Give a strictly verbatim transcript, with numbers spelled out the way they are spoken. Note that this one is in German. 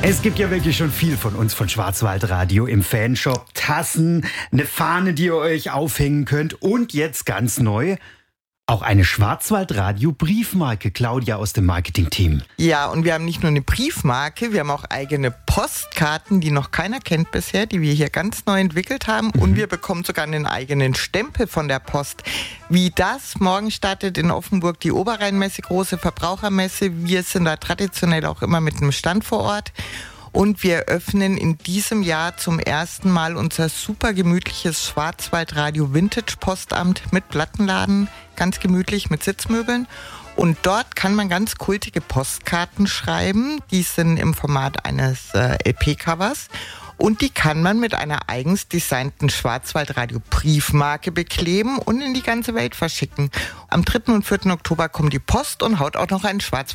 Es gibt ja wirklich schon viel von uns von Schwarzwaldradio im Fanshop. Tassen, eine Fahne, die ihr euch aufhängen könnt und jetzt ganz neu auch eine Schwarzwaldradio-Briefmarke. Claudia aus dem Marketing-Team. Ja, und wir haben nicht nur eine Briefmarke, wir haben auch eigene Postkarten, die noch keiner kennt bisher, die wir hier ganz neu entwickelt haben. Mhm. Und wir bekommen sogar einen eigenen Stempel von der Post. Wie das? Morgen startet in Offenburg die Oberrheinmesse, große Verbrauchermesse. Wir sind da traditionell auch immer mit einem Stand vor Ort. Und wir öffnen in diesem Jahr zum ersten Mal unser super gemütliches Schwarzwaldradio Vintage Postamt mit Plattenladen, ganz gemütlich mit Sitzmöbeln. Und dort kann man ganz kultige Postkarten schreiben. Die sind im Format eines äh, L P-Covers. Und die kann man mit einer eigens designten Schwarzwaldradio-Briefmarke bekleben und in die ganze Welt verschicken. Am dritten und vierten Oktober kommt die Post und haut auch noch einen Schwarzwald